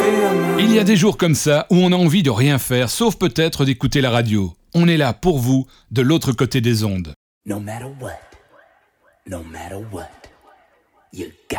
Il y a des jours comme ça où on a envie de rien faire, sauf peut-être d'écouter la radio. On est là pour vous, de l'autre côté des ondes. No matter what, you got